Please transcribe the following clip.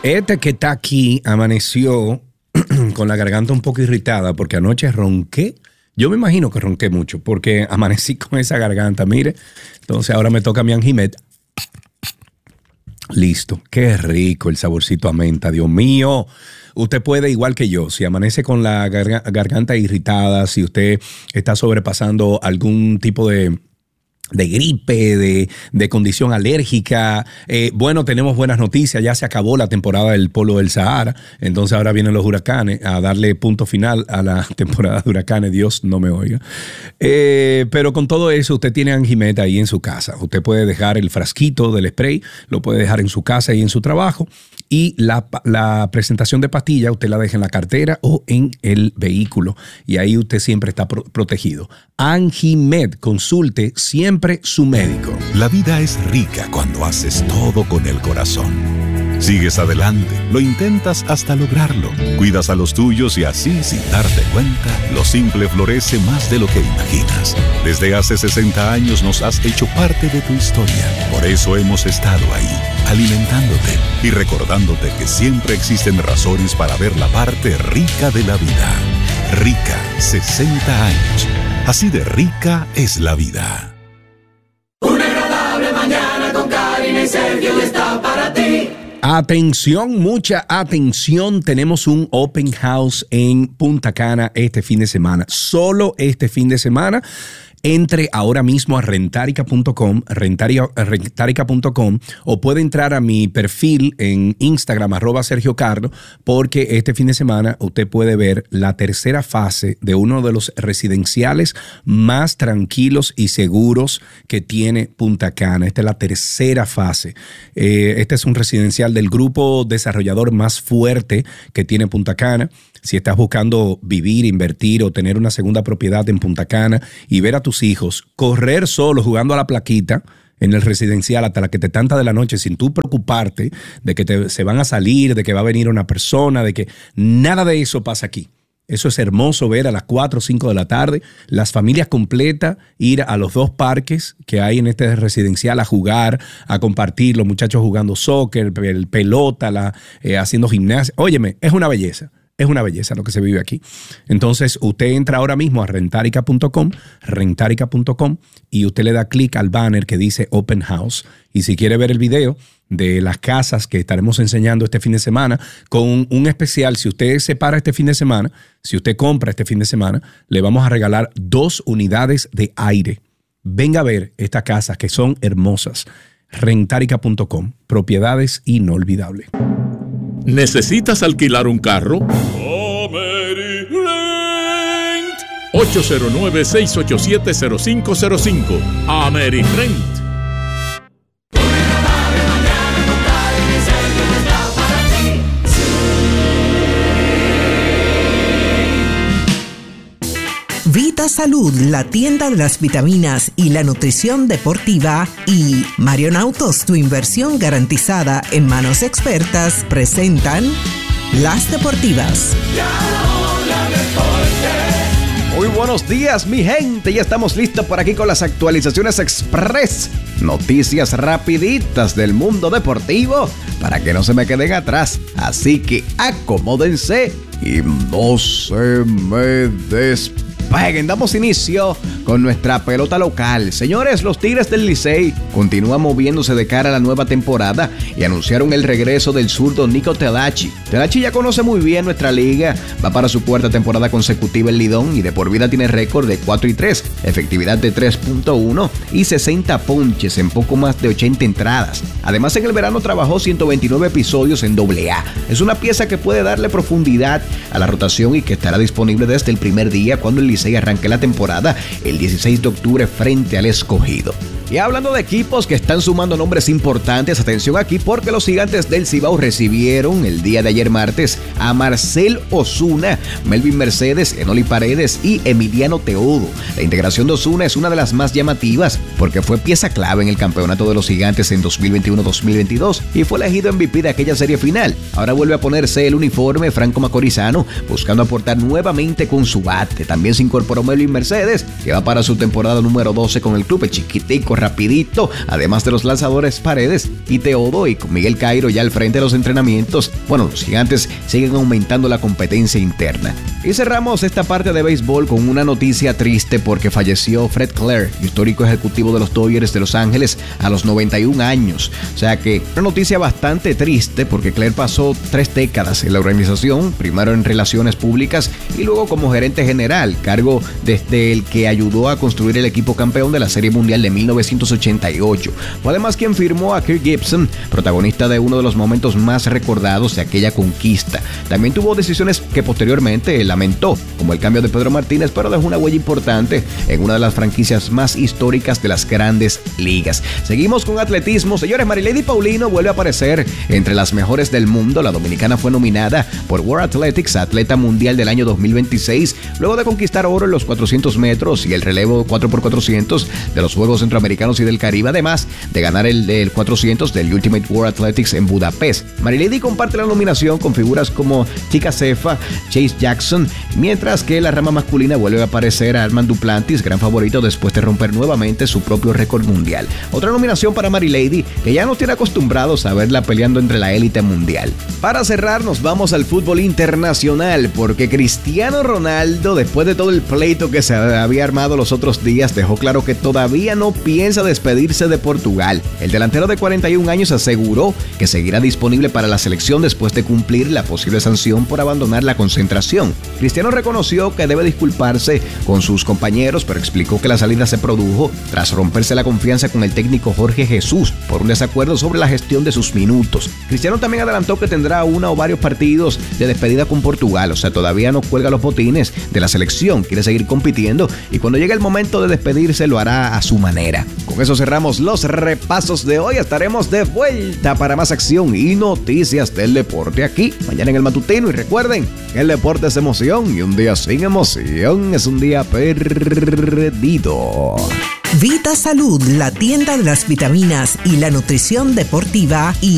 Este que está aquí amaneció con la garganta un poco irritada porque anoche ronqué. Yo me imagino que ronqué mucho porque amanecí con esa garganta, mire. Entonces ahora me toca mi Anjimet. Listo. Qué rico el saborcito a menta, Dios mío. Usted puede, igual que yo, si amanece con la garganta irritada, si usted está sobrepasando algún tipo de gripe, de condición alérgica. Bueno, tenemos buenas noticias. Ya se acabó la temporada del polo del Sahara. Entonces ahora vienen los huracanes a darle punto final a la temporada de huracanes. Dios no me oiga. Pero con todo eso, usted tiene Anjimet ahí en su casa. Usted puede dejar el frasquito del spray, lo puede dejar en su casa y en su trabajo. Y la presentación de pastillas usted la deja en la cartera o en el vehículo. Y ahí usted siempre está protegido. Anjimet, consulte siempre su médico. La vida es rica cuando haces todo con el corazón. Sigues adelante, lo intentas hasta lograrlo. Cuidas a los tuyos y así, sin darte cuenta, lo simple florece más de lo que imaginas. Desde hace 60 años nos has hecho parte de tu historia. Por eso hemos estado ahí, alimentándote y recordándote que siempre existen razones para ver la parte rica de la vida. Rica, 60 años. Así de rica es la vida. Una agradable mañana con Karina y Sergio está para ti. Atención, mucha atención. Tenemos un open house en Punta Cana este fin de semana. Solo este fin de semana. Entre ahora mismo a rentarica.com o puede entrar a mi perfil en Instagram, @SergioCarlo, porque este fin de semana usted puede ver la tercera fase de uno de los residenciales más tranquilos y seguros que tiene Punta Cana. Esta es la tercera fase. Este es un residencial del grupo desarrollador más fuerte que tiene Punta Cana. Si estás buscando vivir, invertir o tener una segunda propiedad en Punta Cana y ver a tus hijos correr solos jugando a la plaquita en el residencial hasta la que te tanta de la noche sin tú preocuparte de que se van a salir, de que va a venir una persona, de que nada de eso pasa aquí. Eso es hermoso ver a las 4 o 5 de la tarde, las familias completas, ir a los 2 parques que hay en este residencial a jugar, a compartir, los muchachos jugando soccer, pelota, haciendo gimnasia. Óyeme, es una belleza. Es una belleza lo que se vive aquí. Entonces, usted entra ahora mismo a rentarica.com y usted le da clic al banner que dice Open House. Y si quiere ver el video de las casas que estaremos enseñando este fin de semana, con un especial, si usted se para este fin de semana, si usted compra este fin de semana, le vamos a regalar 2 unidades de aire. Venga a ver estas casas que son hermosas. Rentarica.com, propiedades inolvidables. ¿Necesitas alquilar un carro? 809-687-0505. AmeriRent. Vita Salud, la tienda de las vitaminas y la nutrición deportiva, y Marion Autos, tu inversión garantizada en manos expertas, presentan Las Deportivas. Muy buenos días, mi gente. Ya estamos listos por aquí con las actualizaciones express. Noticias rapiditas del mundo deportivo para que no se me queden atrás. Así que acomódense y no se me despeguen. Damos inicio con nuestra pelota local. Señores, los Tigres del Licey continúan moviéndose de cara a la nueva temporada y anunciaron el regreso del zurdo Nico Telachi. Telachi ya conoce muy bien nuestra liga, va para su 4ª temporada consecutiva en Lidón y de por vida tiene récord de 4-3, efectividad de 3.1 y 60 ponches en poco más de 80 entradas. Además, en el verano trabajó 129 episodios en AA. Es una pieza que puede darle profundidad a la rotación y que estará disponible desde el primer día cuando el Licey arranque la temporada el 16 de octubre frente al Escogido. Y hablando de equipos que están sumando nombres importantes, atención aquí porque los Gigantes del Cibao recibieron el día de ayer martes a Marcell Ozuna, Melvin Mercedes, Enoli Paredes y Emiliano Teodo. La integración de Ozuna es una de las más llamativas porque fue pieza clave en el campeonato de los Gigantes en 2021-2022 y fue elegido MVP de aquella serie final. Ahora vuelve a ponerse el uniforme Franco Macorizano, buscando aportar nuevamente con su bate. También se incorporó Melvin Mercedes, que va para su temporada número 12 con el club. El chiquitico físico rapidito, además de los lanzadores Paredes y Teodo, y con Miguel Cairo ya al frente de los entrenamientos. Bueno, los Gigantes siguen aumentando la competencia interna. Y cerramos esta parte de béisbol con una noticia triste porque falleció Fred Clair, histórico ejecutivo de los Dodgers de Los Ángeles, a los 91 años. O sea que una noticia bastante triste porque Clair pasó 3 décadas en la organización, primero en relaciones públicas y luego como gerente general, cargo desde el que ayudó a construir el equipo campeón de la Serie Mundial de 1988. Fue además quien firmó a Kirk Gibson, protagonista de uno de los momentos más recordados de aquella conquista. También tuvo decisiones que posteriormente lamentó, como el cambio de Pedro Martínez, pero dejó una huella importante en una de las franquicias más históricas de las grandes ligas. Seguimos con atletismo. Señores, Marilady Paulino vuelve a aparecer entre las mejores del mundo. La dominicana fue nominada por World Athletics a Atleta Mundial del año 2026, luego de conquistar oro en los 400 metros y el relevo 4x400 de los Juegos Centroamericanos y del Caribe, además de ganar el 400 del Ultimate World Athletics en Budapest. Marilady comparte la nominación con figuras como Tika Sefa, Chase Jackson, mientras que la rama masculina vuelve a aparecer a Armand Duplantis, gran favorito después de romper nuevamente su propio récord mundial. Otra nominación para Marilady, que ya nos tiene acostumbrados a verla peleando entre la élite mundial. Para cerrar, nos vamos al fútbol internacional, porque Cristiano Ronaldo, después de todo el pleito que se había armado los otros días, dejó claro que todavía no piensa despedirse de Portugal. El delantero de 41 años aseguró que seguirá disponible para la selección después de cumplir la posible sanción por abandonar la concentración. Cristiano reconoció que debe disculparse con sus compañeros, pero explicó que la salida se produjo tras romperse la confianza con el técnico Jorge Jesús por un desacuerdo sobre la gestión de sus minutos. Cristiano también adelantó que tendrá una o varios partidos de despedida con Portugal, o sea, todavía no cuelga los botines de la selección, quiere seguir compitiendo y cuando llegue el momento de despedirse lo hará a su manera. Con eso cerramos los repasos de hoy. Estaremos de vuelta para más acción y noticias del deporte aquí mañana en el Matutino, y recuerden, el deporte es emoción y un día sin emoción es un día perdido. Vita Salud, la tienda de las vitaminas y la nutrición deportiva y